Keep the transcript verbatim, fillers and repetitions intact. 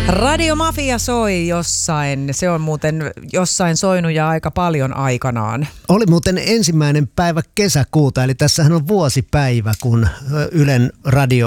Radio Mafia soi jossain. Se on muuten jossain soinut ja aika paljon aikanaan. Oli muuten ensimmäinen päivä kesäkuuta, eli tässähän on vuosipäivä, kun Ylen radio